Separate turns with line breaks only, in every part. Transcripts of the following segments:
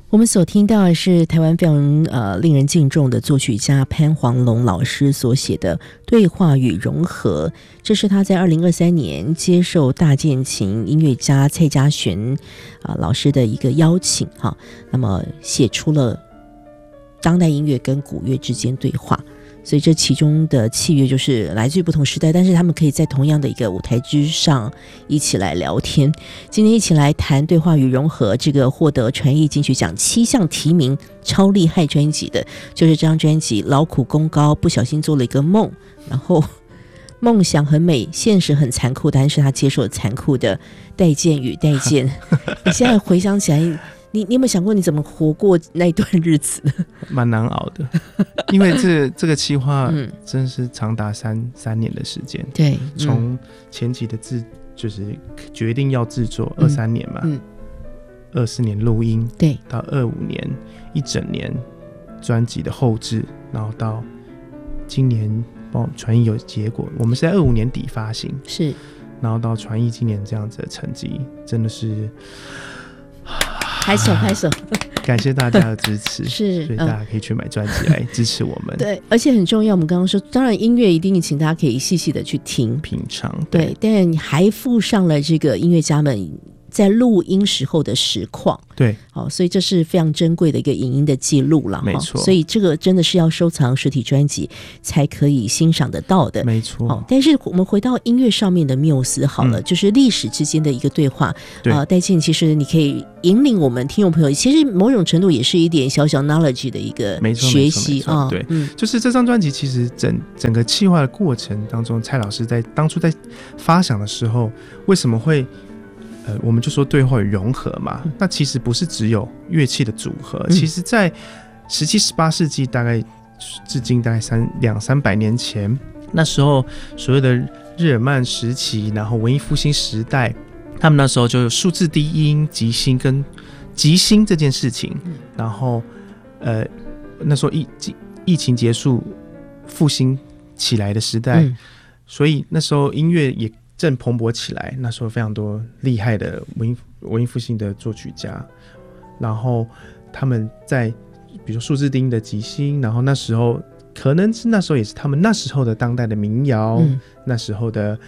我们所听到的是台湾非常令人敬重的作曲家潘黄龙老师所写的《对话与融合》，这是他在2023年接受大键琴音乐家蔡家璇老师的一个邀请那么写出了当代音乐跟古乐之间对话。所以这其中的契约就是来自于不同时代，但是他们可以在同样的一个舞台之上一起来聊天。今天一起来谈对话与融合，这个获得传艺金曲奖7项提名超厉害专辑的，就是这张专辑劳苦功高，不小心做了一个梦，然后梦想很美，现实很残酷，但是他接受了残酷的待见与待见。你现在回想起来，你有没有想过你怎么活过那段日子？
蛮难熬的，因为这个企划真是长达三年的时间。
对，
从前期的就是决定要制作23年嘛，24年录音，
对，
到25年一整年专辑的后制，然后到今年传艺有结果，我们是在25年底发行，
是，
然后到传艺今年这样子的成绩，真的是。
拍手拍手，
感谢大家的支持
是，
所以大家可以去买专辑来支持我们。
对，而且很重要，我们刚刚说，当然音乐一定请大家可以细细的去听
品尝，
对，但你还附上了这个音乐家们在录音时候的实况，
对，
所以这是非常珍贵的一个影音的记录了，
没错。
所以这个真的是要收藏实体专辑才可以欣赏得到的，
没错。
但是我们回到音乐上面的缪斯好了，就是历史之间的一个对话。戴健，其实你可以引领我们听众朋友，其实某种程度也是一点小小 knowledge 的一个学习啊。
对，就是这张专辑其实整个企划的过程当中，蔡老师在当初在发想的时候，为什么会？我们就说对话与融合嘛，那其实不是只有乐器的组合，其实在17、18世纪大概至今大概200-300年前，那时候所谓的日耳曼时期，然后文艺复兴时代，他们那时候就有数字低音、即兴跟即兴这件事情，然后那时候疫情结束复兴起来的时代，所以那时候音乐也正蓬勃起来，那时候非常多厉害的文艺复兴的作曲家，然后他们在比如说数字低音的即兴，然后那时候可能是那时候也是他们那时候的当代的民谣，那时候的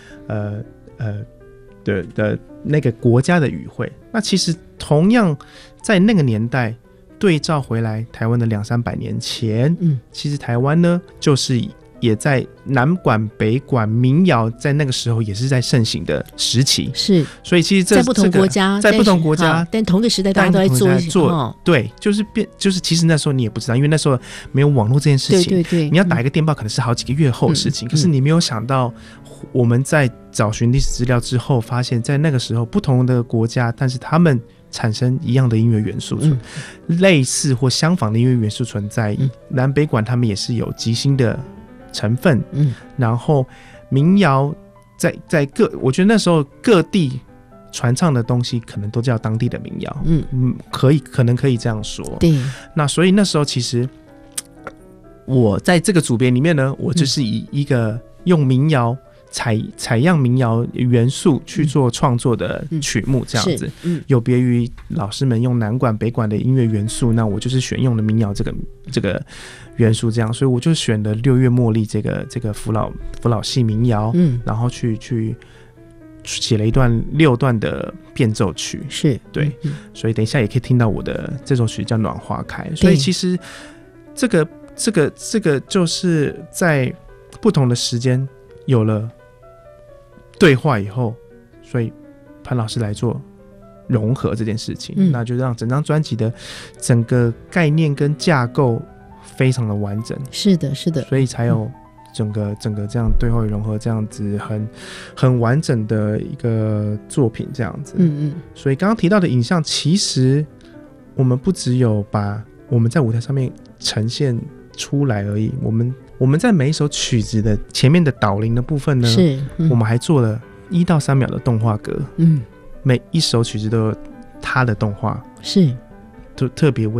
的那个国家的语汇。那其实同样在那个年代对照回来台湾的200-300年前，其实台湾呢就是也在南管北管民谣在那个时候也是在盛行的时期，是，所以其实在不同国家，在不同国家，但同个时代大家都在做，对，就是其实那时候你也不知道，因为那时候没有网络这件事情，对，你要打一个电报可能是好几个月后的事情，可是你没有想到我们在找寻历史资料之后，发现在那个时候不同的国家，但是他们产生一样的音乐元素，类似或相仿的音乐元素存在，南北管他们也是有即兴的成分，然后民谣在我觉得那时候各地传唱的东西可能都叫当地的民谣，可能可以这样说，对。那所以那时候其实我在这个组别里面呢，我就是以一个用民谣采样民谣元素去做创作的曲目，这样子，有别于老师们用南管北管的音乐元素，那我就是选用了民谣这个元素，这样，所以我就选了六月茉莉这个福老系民谣，然后去写了一段6段的变奏曲，是对，所以等一下也可以听到我的这首曲叫《暖花开》，所以其实这个就是在不同的时间有了对话以后，所以潘老师来做融合这件事情，那就让整张专辑的整个概念跟架构非常的完整，是的，所以才有整个这样对话与融合这样子很完整的一个作品这样子。所以刚刚提到的影像，其实我们不只有把我们在舞台上面呈现出来而已，我们在每一首曲子的前面的导聆的部分呢，是我们还做了1到3秒的动画格，每一首曲子都有它的动画，是特别为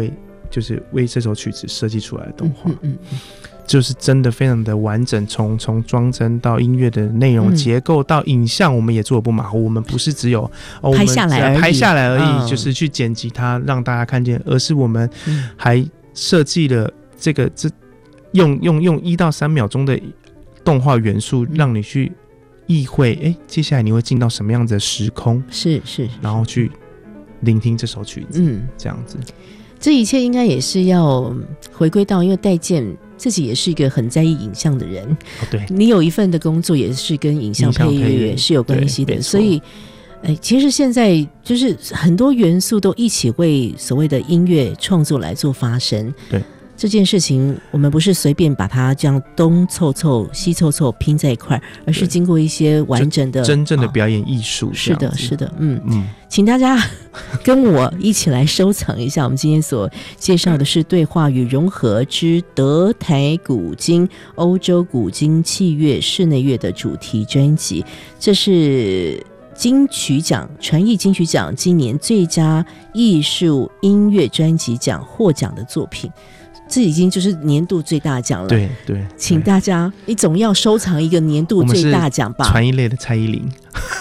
就是为这首曲子设计出来的动画。就是真的非常的完整，从装帧到音乐的内容结构到影像，我们也做得不马虎。我们不是只有
拍下来而已，
就是去剪辑它让大家看见，而是我们还设计了这用1到3秒钟的动画元素，让你去意会，接下来你会进到什么样子的时空，是，然后去聆听这首曲子，这样子。
这一切应该也是要回归到，因为戴健自己也是一个很在意影像的人，
对，
你有一份的工作也是跟影像配乐是有关系的，所以其实现在就是很多元素都一起为所谓的音乐创作来做发声。
对，
这件事情我们不是随便把它这样东凑凑西凑凑拼在一块，而是经过一些完整的
真正的表演艺术。
是的，是的，请大家跟我一起来收藏一下我们今天所介绍的是对话与融合之德台古今欧洲古今器乐室内乐的主题专辑，这是金曲奖传艺金曲奖今年最佳艺术音乐专辑奖获奖的作品，这已经就是年度最大奖了。
对，
请大家你总要收藏一个年度最大奖吧。
传艺类的蔡依林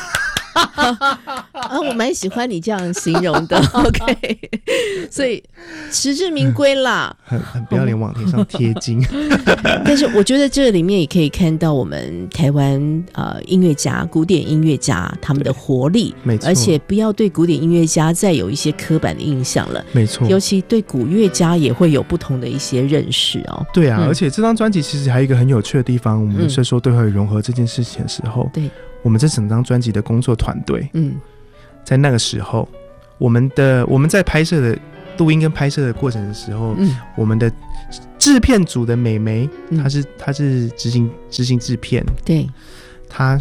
我蛮喜欢你这样形容的OK 所以实至名归啦，
很不要脸往天上贴金
但是我觉得这里面也可以看到我们台湾音乐家古典音乐家他们的活力，
没错，
而且不要对古典音乐家再有一些刻板的印象了，
没错，
尤其对古乐家也会有不同的一些认识哦。
对啊，而且这张专辑其实还有一个很有趣的地方，我们在说对话与融合这件事情的时候，对，我们这整张专辑的工作团队，在那个时候，我们在拍摄的录音跟拍摄的过程的时候，我们的制片组的美眉，她是执行制片，对，她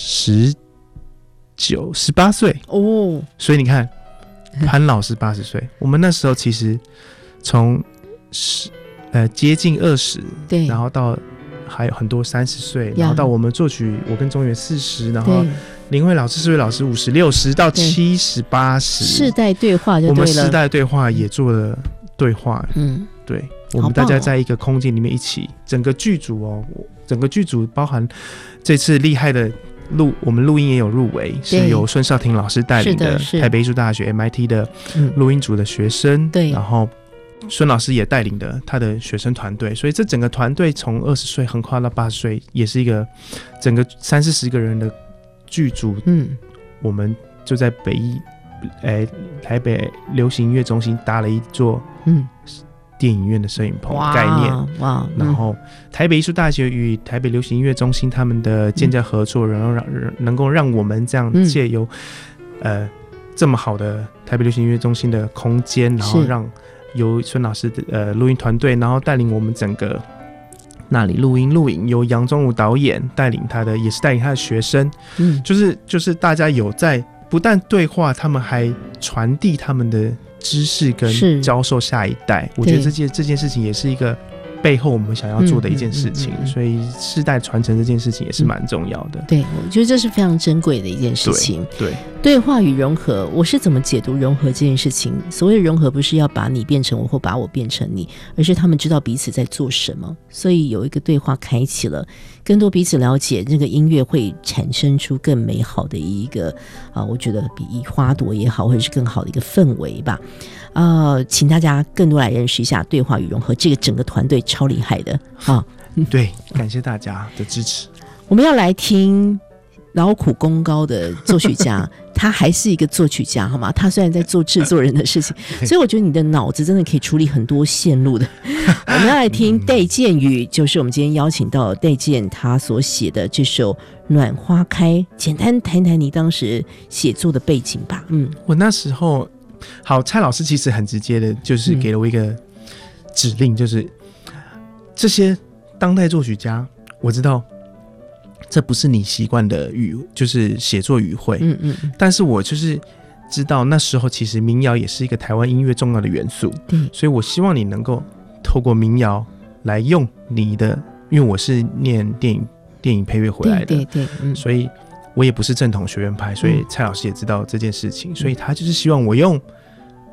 18岁哦，所以你看，潘老师80岁，我们那时候其实从接近20，对，然后到还有很多30岁，然后到我们作曲，我跟中原40，然后林慧老师、世伟老师50、60到70、80，世代对话就对了。我们世代对话也做了对话，对，我们大家在一个空间里面一起，整个剧组包含这次厉害的我们录音也有入围，是由孙少廷老师带领的台北艺术大学 MIT 的录音组的学生，对，然后孙老师也带领的他的学生团队，所以这整个团队从20岁横跨到80岁，也是一个整个30-40个人的剧组。我们就在台北流行音乐中心搭了一座电影院的摄影棚概念，哇！然后台北艺术大学与台北流行音乐中心他们的建教合作，然后能够让我们这样借由这么好的台北流行音乐中心的空间，然后让由孙老师的录音团队，然后带领我们整个那里录影，由杨宗武导演带领也是带领他的学生，就是大家有在不但对话，他们还传递他们的知识跟教授下一代。我觉得这件事情也是一个背后我们想要做的一件事情，所以世代传承这件事情也是蛮重要的。对，我觉得这是非常珍贵的一件事情。对话与融合，我是怎么解读融合这件事情？所谓的融合，不是要把你变成我或把我变成你，而是他们知道彼此在做什么，所以有一个对话开启了，更多彼此了解，这个音乐会产生出更美好的一个我觉得比花朵也好，或者是更好的一个氛围吧。请大家更多来认识一下对话与融合这个整个团队超厉害的对，感谢大家的支持。我们要来听劳苦功高的作曲家他还是一个作曲家好吗？他虽然在做制作人的事情所以我觉得你的脑子真的可以处理很多线路的我们要来听戴健宇，就是我们今天邀请到戴健他所写的这首暖花开，简单谈谈你当时写作的背景吧。我那时候蔡老师其实很直接的就是给了我一个指令，就是这些当代作曲家，我知道这不是你习惯的就是写作语汇，但是我就是知道那时候其实民谣也是一个台湾音乐重要的元素，所以我希望你能够透过民谣来用你的，因为我是念电影配乐回来的，所以我也不是正统学院派，所以蔡老师也知道这件事情，所以他就是希望我用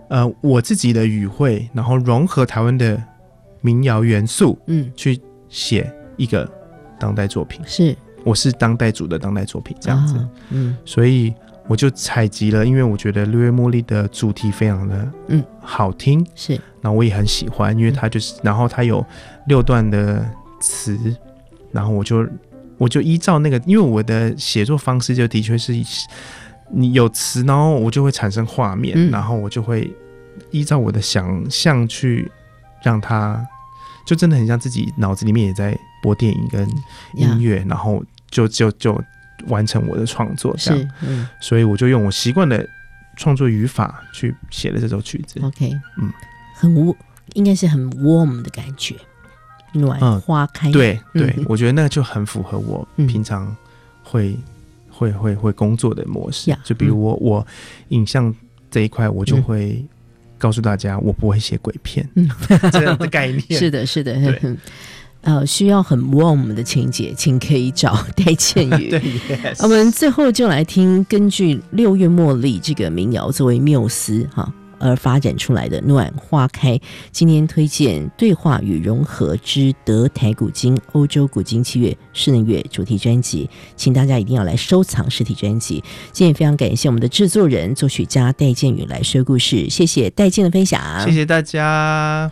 我自己的语汇，然后融合台湾的民谣元素，去写一个当代作品。是，我是当代组的当代作品这样子。所以我就采集了，因为我觉得六月茉莉的主题非常的好听，是，然后我也很喜欢，因为它就是，然后它有6段的词，然后我就依照那个，因为我的写作方式就的确是你有词，然后我就会产生画面，然后我就会依照我的想象去让它，就真的很像自己脑子里面也在播电影跟音乐，然后就完成我的创作这样。所以我就用我习惯的创作语法去写了这首曲子。OK，
应该是很 warm 的感觉，暖花开。
对，我觉得那就很符合我平常会工作的模式。就比如我影像这一块，我就会告诉大家，我不会写鬼片，这样的概念。
是的，是的。需要很 warm 的情节，请可以找戴建宇。
对， yes，
我们最后就来听根据六月茉莉这个民谣作为缪斯而发展出来的暖花开。今天推荐对话与融合之德台古今欧洲古今器乐室内乐主题专辑，请大家一定要来收藏实体专辑。今天也非常感谢我们的制作人作曲家戴建宇来说故事，谢谢戴建的分享，
谢谢大家。